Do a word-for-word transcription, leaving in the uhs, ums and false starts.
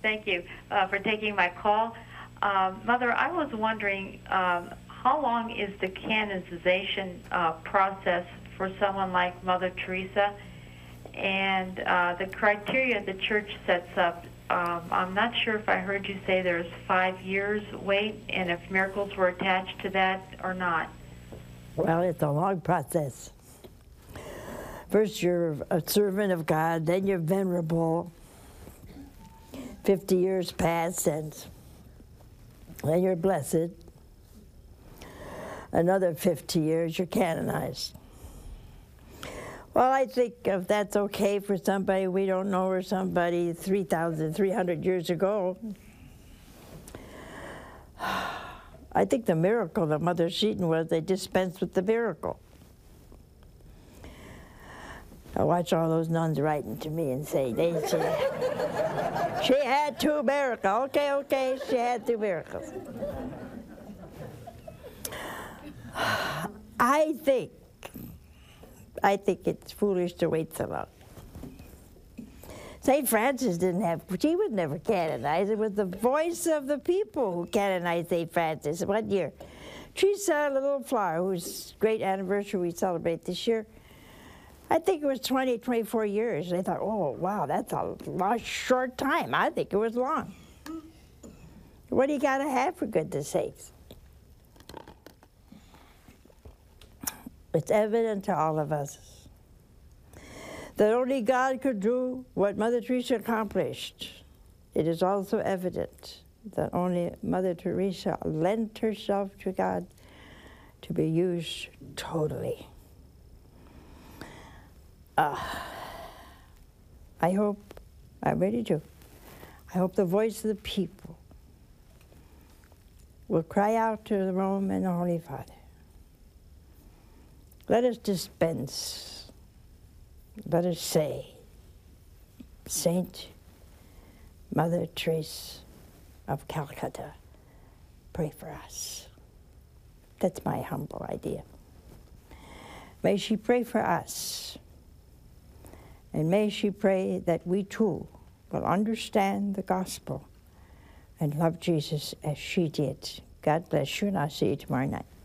Thank you uh, for taking my call. Um, Mother, I was wondering, um, how long is the canonization uh, process for someone like Mother Teresa? And uh, the criteria the Church sets up, um, I'm not sure if I heard you say there's five years wait, and if miracles were attached to that or not. Well, it's a long process. First, you're a servant of God, then you're venerable. Fifty years pass, and then you're blessed. Another fifty years, you're canonized. Well, I think if that's okay for somebody we don't know, or somebody three thousand three hundred years ago, I think the miracle of Mother Seton was they dispensed with the miracle. I watch all those nuns writing to me and say, they she, she had two miracles. Okay, okay, she had two miracles. I think, I think it's foolish to wait so long. Saint Francis didn't have, she was never canonized. It was the voice of the people who canonized Saint Francis. One year, Teresa Little Flower, whose great anniversary we celebrate this year, I think it was twenty, twenty-four years. They thought, oh, wow, that's a long, short time. I think it was long. What do you got to have, for goodness sakes? It's evident to all of us that only God could do what Mother Teresa accomplished. It is also evident that only Mother Teresa lent herself to God to be used totally. Uh, I hope, I really do, I hope the voice of the people will cry out to the Rome and the Holy Father. Let us dispense, let us say, Saint Mother Teresa of Calcutta, pray for us. That's my humble idea. May she pray for us. And may she pray that we too will understand the gospel and love Jesus as she did. God bless you, and I'll see you tomorrow night.